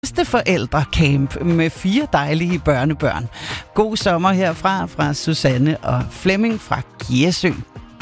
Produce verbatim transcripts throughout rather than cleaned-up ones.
Bedsteforældrecamp med fire dejlige børnebørn. God sommer herfra fra Susanne og Flemming fra Gjersø.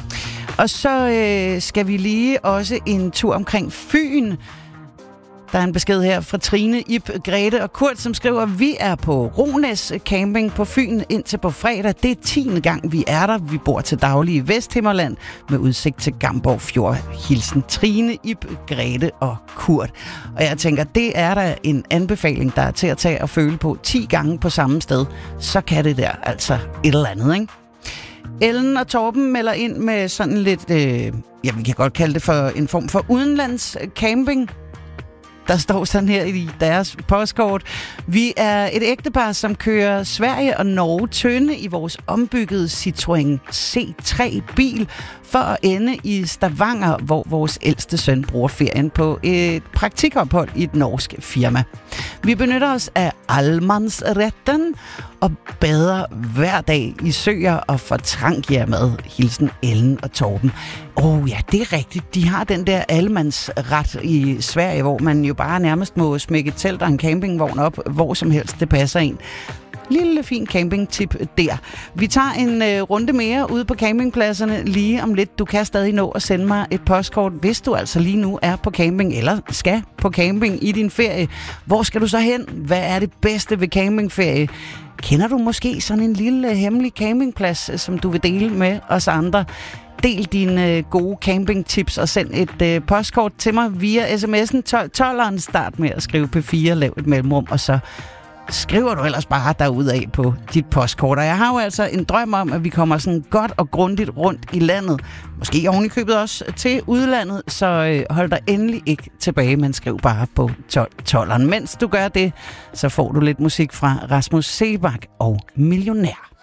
Og så øh, skal vi lige også en tur omkring Fyn. Der er en besked her fra Trine, Ib, Grete og Kurt, som skriver, vi er på Rones Camping på Fyn indtil på fredag. Det er tiende gang, vi er der. Vi bor til daglig i Vesthimmerland med udsigt til Gamborg Fjord. Hilsen Trine, Ib, Grete og Kurt. Og jeg tænker, det er der en anbefaling, der er til at tage og føle på ti gange på samme sted. Så kan det der altså et eller andet, ikke? Ellen og Torben melder ind med sådan lidt, øh, ja, vi kan godt kalde det for en form for udenlandscamping. Der står sådan her i deres postkort. Vi er et ægtepar, som kører Sverige og Norge tynde i vores ombyggede Citroën C tre bil for at ende i Stavanger, hvor vores ældste søn bruger ferien på et praktikophold i et norsk firma. Vi benytter os af Almansretten og bader hver dag i søer og får trankjærmad. Hilsen Ellen og Torben. Åh oh, ja, det er rigtigt. De har den der almandsret i Sverige, hvor man jo bare nærmest må smække et telt og en campingvogn op, hvor som helst det passer en. Lille fin campingtip der. Vi tager en øh, runde mere ude på campingpladserne lige om lidt. Du kan stadig nå at sende mig et postkort, hvis du altså lige nu er på camping eller skal på camping i din ferie. Hvor skal du så hen? Hvad er det bedste ved campingferie? Kender du måske sådan en lille hemmelig campingplads, som du vil dele med os andre? Del dine øh, gode campingtips og send et øh, postkort til mig via sms'en tolv tolveren. Start med at skrive P fire, lav et mellemrum, og så skriver du ellers bare derudad på dit postkort. Og jeg har jo altså en drøm om, at vi kommer sådan godt og grundigt rundt i landet. Måske oven i købet også til udlandet, så øh, hold dig endelig ikke tilbage, men skriv bare på tolv tolveren. Mens du gør det, så får du lidt musik fra Rasmus Seebach og Millionær.